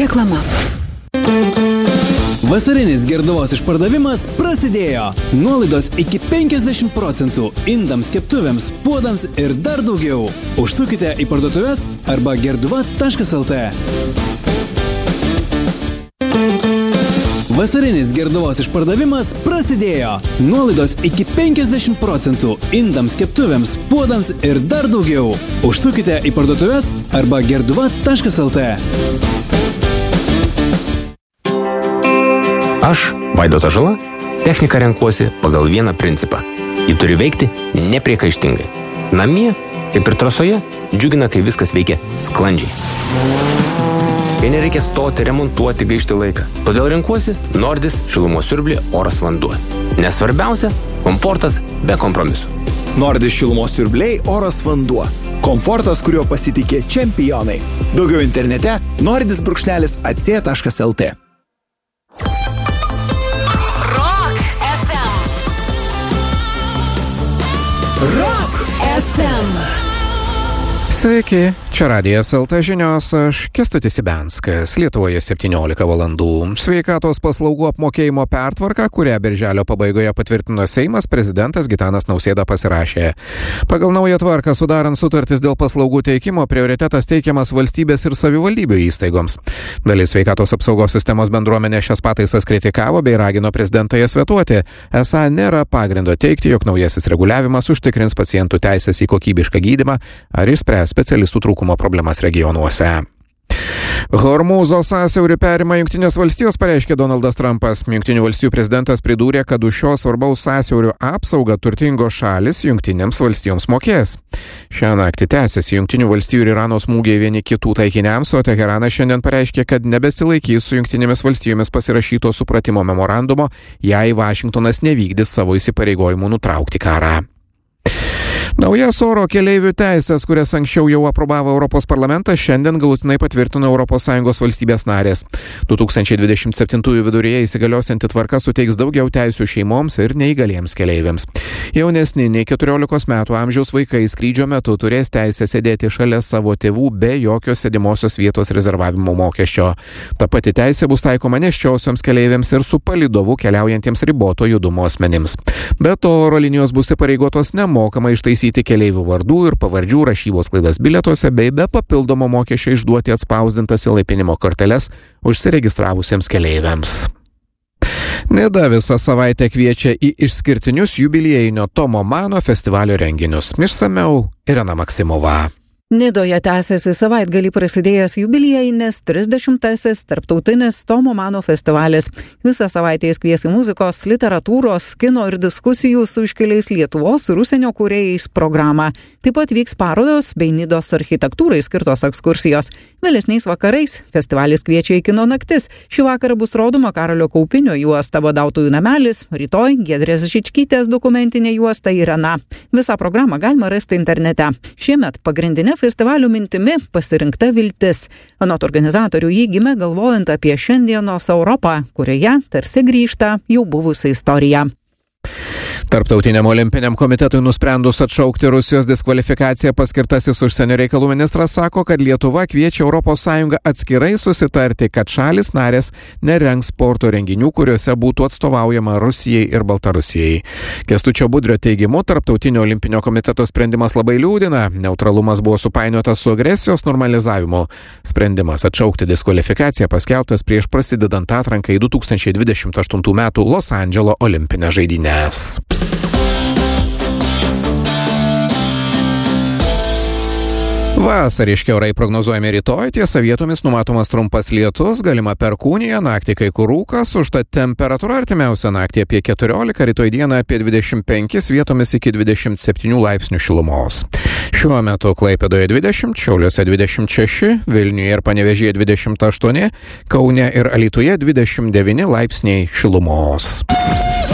Reklama. Vasarinis Gerduvos išpardavimas prasidėjo. Nuolaidos iki 50% indams, keptuvėms, puodams ir dar daugiau. Užsukite į parduotuves arba gerduva.lt. Vasarinis Gerduvos išpardavimas prasidėjo. Nuolaidos iki 50% indams, keptuvėms, puodams ir dar daugiau. Užsukite į parduotuves arba gerduva.lt. Aš, Vaidotas Žala, techniką renkuosi pagal vieną principą. Ji turi veikti nepriekaištingai. Namie, kaip ir trasoje, džiugina, kai viskas veikia sklandžiai. Kai nereikia stoti, remontuoti, gaišti laiką. Todėl renkuosi Nordis šilumos siurblį oras vanduo. Nes svarbiausia – komfortas be kompromisų. Nordis šilumos siurbliai oras vanduo. Komfortas, kuriuo pasitikė čempionai. Daugiau internete nordis.ac.lt. Rock FM. Sveiki, čia Radijas LT žinios, aš Kęstutis Ibenskas. Lietuvoje 17 valandų. Sveikatos paslaugų apmokėjimo pertvarka, kurią birželio pabaigoje patvirtino Seimas, prezidentas Gitanas Nausėda pasirašė. Pagal naują tvarką sudarant sutartis dėl paslaugų teikimo, prioritetas teikiamas valstybės ir savivaldybių įstaigoms. Dalis sveikatos apsaugos sistemos bendruomenė šias pataisas kritikavo bei ragino prezidentą jas vetuoti. Esą nėra pagrindo teigti, jog naujasis reguliavimas užtikrins pacientų teisės į kokybišką gydymą ar išspręs specialistų trūkumo problemas regionuose. Hormūzo sąsiaurį perima Jungtinės valstijos, pareiškė Donaldas Trumpas. Jungtinių valstijų prezidentas pridūrė, kad už šio svarbaus sąsiaurio apsaugą turtingos šalis Jungtinėms valstijoms mokės. Šią naktį tęsiasi Jungtinių valstijų ir Irano smūgiai vieni kitų taikiniams, o Teheranas šiandien pareiškė, kad nebesilaikys su Jungtinėmis valstijomis pasirašyto supratimo memorandumo, jei Vašingtonas nevykdys savo įsipareigojimų nutraukti karą. Naujas oro keleivių teisės, kurias anksčiau jau aprobavo Europos parlamentas, šiandien galutinai patvirtino ES valstybės narės. 2027 viduryje įsigaliosianti tvarka suteiks daugiau teisių šeimoms ir neįgaliems keleiviams. Jaunesni nei 14 metų amžiaus vaikai skrydžio metu turės teisę sėdėti šalia savo tėvų be jokio sėdimosios vietos rezervavimo mokesčio. Ta pati teisė bus taikoma nėščiosioms keleiviams ir su palydovu keliaujantiems riboto judumo asmenims. Be to, oro linijos bus įpareigotos nemokamai ištaisyti keleivių vardų ir pavardžių rašybos klaidas bilietuose bei be papildomo mokesčio išduoti atspausdintas įlaipinimo korteles užsiregistravusiems keleiviams. Nida visą savaitę kviečia į išskirtinius jubiliejinio Tomo Mano festivalio renginius. Išsamiau Irena Maksimova. Nidoje tęsiasi savaitgalį prasidėjęs jubiliejinis 30-asis tarptautinis Tomo Mano festivalis. Visą savaitę jis kvies į muzikos, literatūros, kino ir diskusijų su iškiliais Lietuvos ir užsienio kūrėjais programą. Taip pat vyks parodos bei Nidos architektūrai skirtos ekskursijos. Vėlesniais vakarais festivalis kviečia į kino naktis. Šį vakarą bus rodoma Karolio Kaupinio juosta Badautojų namelis, rytoj Giedrės Žičkytės dokumentinė juosta Irena. Visą programą galima rasti internete. Šiemet pagrindinė festivalio mintimi pasirinkta viltis. Anot organizatorių jį gimė galvojant apie šiandienos Europą, kurioje tarsi grįžta jau buvusi istorija. Tarptautiniam olimpiniam komitetui nusprendus atšaukti Rusijos diskvalifikaciją paskirtasis užsienio reikalų ministras sako, kad Lietuva kviečia ES atskirai susitarti, kad šalis narės nerengs sporto renginių, kuriuose būtų atstovaujama Rusijai ir Baltarusijai. Kęstučio Budrio teigimu, Tarptautinio olimpinio komiteto sprendimas labai liūdina. Neutralumas buvo supainiotas su agresijos normalizavimu. Sprendimas atšaukti diskvalifikaciją paskelbtas prieš prasidedant atranką į 2028 metų Los Andželo olimpinės žaidynės. Vasariški orai prognozuojami rytoj, tiesa vietomis numatomas trumpas lietus, galima perkūnija, naktį kai kur rūkas, užtat temperatūra artimiausią naktį apie 14, rytoj dieną apie 25, vietomis iki 27 laipsnių šilumos. Šiuo metu Klaipėdoje 20, Šiauliuose 26, Vilniuje ir Panevėžyje 28, Kaune ir Alytuje 29 laipsniai šilumos.